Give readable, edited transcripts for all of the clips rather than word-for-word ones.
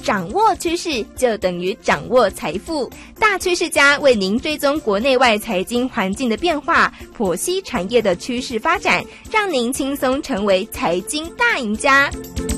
掌握趋势就等于掌握财富。大趋势家为您追踪国内外财经环境的变化，剖析产业的趋势发展，让您轻松成为财经大赢家。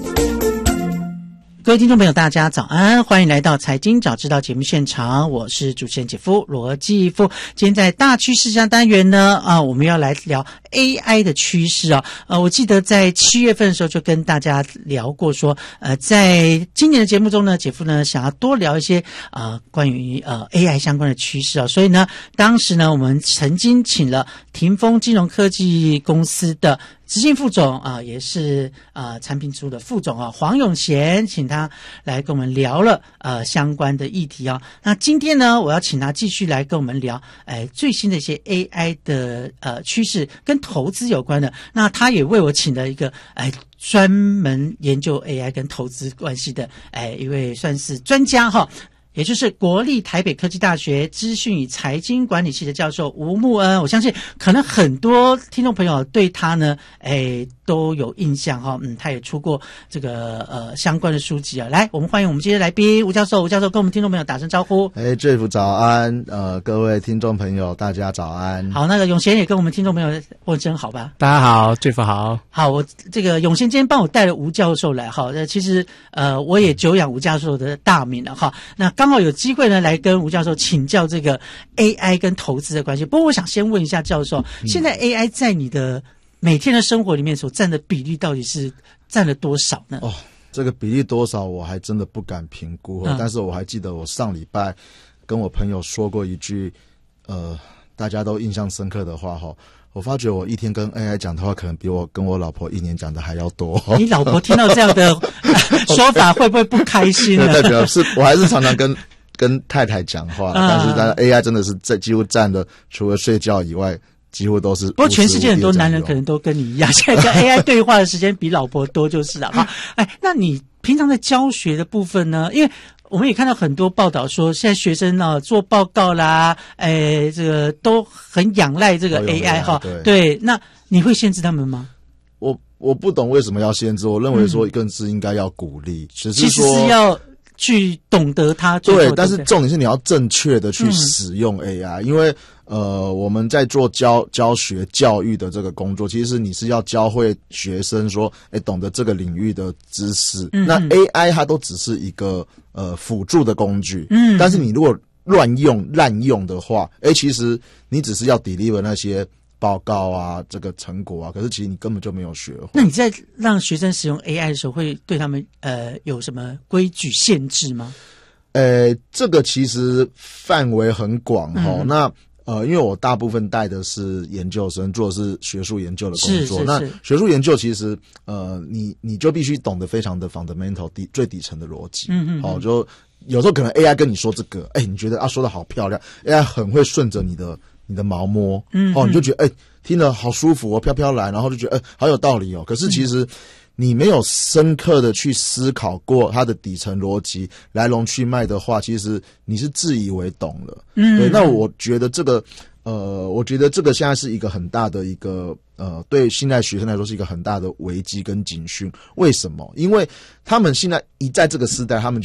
各位听众朋友大家早安，欢迎来到财经早知道节目现场，我是主持人姐夫罗继夫。今天在大趋势家单元呢我们要来聊 AI 的趋势我记得在7月份的时候就跟大家聊过说在今年的节目中呢，姐夫呢想要多聊一些关于AI 相关的趋势所以呢当时呢我们曾经请了霆锋金融科技公司的执行副总也是产品组的副总黄永贤，请他来跟我们聊了相关的议题那今天呢我要请他继续来跟我们聊最新的一些 AI 的趋势跟投资有关的。那他也为我请了一个专门研究 AI 跟投资关系的一位算是专家也就是国立台北科技大学资讯与财经管理系的教授吴慕恩。我相信可能很多听众朋友对他呢都有印象他也出过这个相关的书籍来，我们欢迎我们今天的来宾吴教授。吴教授跟我们听众朋友打声招呼。 Jeff 早安，各位听众朋友大家早安。 好，那个永贤也跟我们听众朋友问声好吧。 大家好 Jeff 好。 好，我这个永贤今天帮我带了吴教授来其实我也久仰吴教授的大名了那刚好有机会呢来跟吴教授请教这个 AI 跟投资的关系。不过我想先问一下教授，现在 AI 在你的每天的生活里面所占的比例到底是占了多少呢？ 这个比例多少我还真的不敢评估但是我还记得我上礼拜跟我朋友说过一句大家都印象深刻的话我发觉我一天跟 AI 讲的话可能比我跟我老婆一年讲的还要多。 你老婆听到这样的说法会不会不开心呢？ 代表是我还是常常跟太太讲话但是AI 真的是几乎占了除了睡觉以外几乎都是。不过全世界很多男人可能都跟你一样，现在跟 AI 对话的时间比老婆多就是了那你平常在教学的部分呢？因为我们也看到很多报道说现在学生做报告啦这个都很仰赖这个 AI 对，那你会限制他们吗？ 我不懂为什么要限制，我认为说更是应该要鼓励只是说其实是要去懂得它。 对，但是重点是你要正确的去使用 AI因为我们在做教学教育的这个工作，其实你是要教会学生说懂得这个领域的知识那 AI 它都只是一个辅助的工具但是你如果滥用的话其实你只是要 deliver 那些报告这个成果可是其实你根本就没有学会。 那你在让学生使用 AI 的时候会对他们有什么规矩限制吗？ 这个其实范围很广那因为我大部分带的是研究生，做的是学术研究的工作。那学术研究其实你就必须懂得非常的 fundamental 最底层的逻辑就有时候可能 AI 跟你说这个你觉得说得好漂亮 AI 很会顺着你的毛摸你就觉得听了好舒服飘飘然，然后就觉得好有道理可是其实你没有深刻的去思考过它的底层逻辑来龙去脉的话，其实你是自以为懂了对，那我觉得这个现在是一个很大的一个对现在学生来说是一个很大的危机跟警讯。为什么？因为他们现在一在这个时代他们